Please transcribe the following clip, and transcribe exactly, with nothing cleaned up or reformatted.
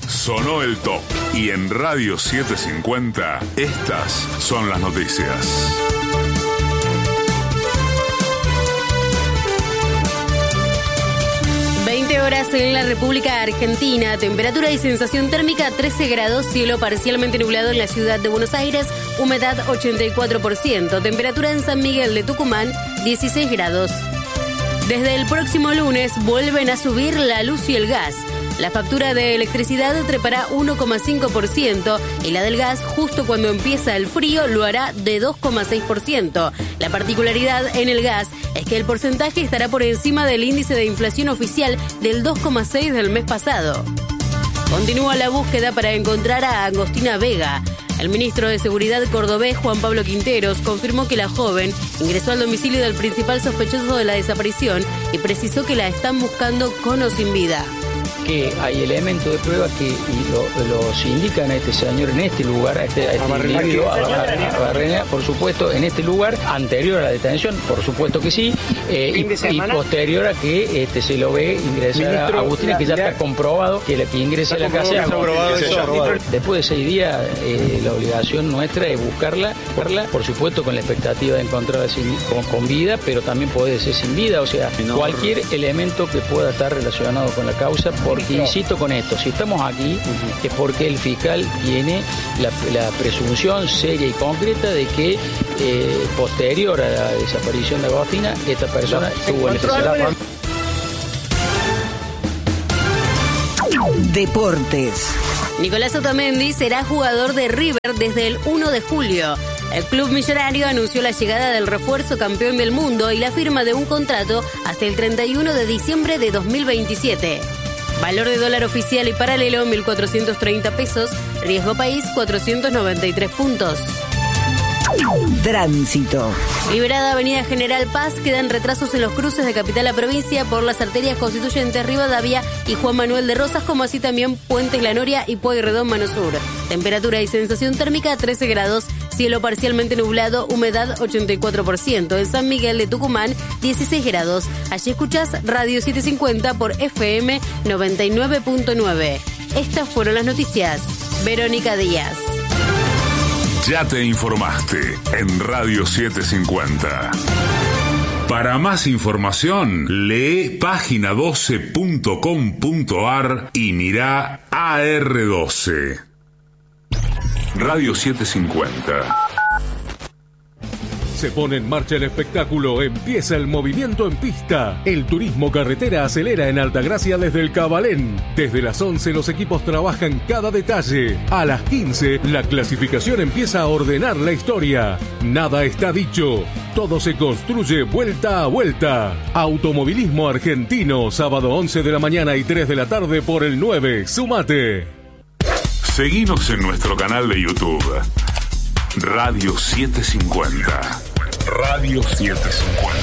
Sonó el top. Y en Radio setecientos cincuenta, estas son las noticias. veinte horas en la República Argentina, temperatura y sensación térmica trece grados, cielo parcialmente nublado en la ciudad de Buenos Aires, humedad ochenta y cuatro por ciento, temperatura en San Miguel de Tucumán dieciséis grados. Desde el próximo lunes vuelven a subir la luz y el gas. La factura de electricidad trepará uno coma cinco por ciento y la del gas, justo cuando empieza el frío, lo hará de dos coma seis por ciento. La particularidad en el gas es que el porcentaje estará por encima del índice de inflación oficial del dos coma seis por ciento del mes pasado. Continúa la búsqueda para encontrar a Agostina Vega. El ministro de Seguridad cordobés, Juan Pablo Quinteros, confirmó que la joven ingresó al domicilio del principal sospechoso de la desaparición y precisó que la están buscando con o sin vida. Que hay elementos de prueba que lo, los indican a este señor en este lugar, a este, a este individuo, a, a, a Barrena, por supuesto, en este lugar, anterior a la detención, por supuesto que sí, eh, y, y posterior a que este, se lo ve ingresar a Agustina, que ya está comprobado que la que ingresa a la casa es Agustina. Después de seis días, eh, la obligación nuestra es buscarla, buscarla, por supuesto con la expectativa de encontrarla sin, con, con vida, pero también puede ser sin vida, o sea, cualquier elemento que pueda estar relacionado con la causa. Porque insisto con esto, si estamos aquí uh-huh. es porque el fiscal tiene la, la presunción seria y concreta de que eh, posterior a la desaparición de Agostina, esta persona estuvo en necesidad. Deportes. Nicolás Otamendi será jugador de River desde el uno de julio. El club millonario anunció la llegada del refuerzo campeón del mundo y la firma de un contrato hasta el treinta y uno de diciembre de dos mil veintisiete. Valor de dólar oficial y paralelo mil cuatrocientos treinta pesos, riesgo país cuatrocientos noventa y tres puntos. Tránsito. Liberada Avenida General Paz, quedan retrasos en los cruces de capital a provincia por las arterias constituyentes Rivadavia y Juan Manuel de Rosas, como así también Puentes La Noria y Pueyrredón Mano Sur. Temperatura y sensación térmica trece grados, cielo parcialmente nublado, humedad ochenta y cuatro por ciento. En San Miguel de Tucumán, dieciséis grados. Allí escuchás Radio setecientos cincuenta por F M noventa y nueve punto nueve. Estas fueron las noticias. Verónica Díaz. Ya te informaste en Radio setecientos cincuenta. Para más información, lee página doce punto com punto ar y mira A R doce. Radio setecientos cincuenta. Se pone en marcha el espectáculo, empieza el movimiento en pista. El turismo carretera acelera en Altagracia desde el Cabalén. Desde las once los equipos trabajan cada detalle. A las quince la clasificación empieza a ordenar la historia. Nada está dicho, todo se construye vuelta a vuelta. Automovilismo argentino, sábado once de la mañana y tres de la tarde por el nueve. Sumate. Seguinos en nuestro canal de YouTube. Radio setecientos cincuenta. Radio setecientos cincuenta.